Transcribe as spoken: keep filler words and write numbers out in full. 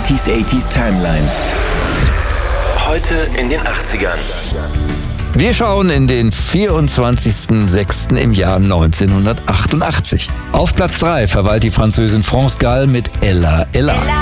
neunziger achtzig Timeline. Heute in den achtzigern. Wir schauen in den vierundzwanzigsten sechsten im Jahr neunzehnhundertachtundachtzig. Auf Platz drei verweilt die Französin France Gall mit Ella Ella. Ella,